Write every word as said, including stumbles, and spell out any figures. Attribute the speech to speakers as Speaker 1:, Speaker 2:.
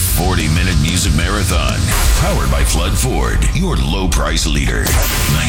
Speaker 1: forty-minute music marathon. Powered by Flood Ford, your low price leader.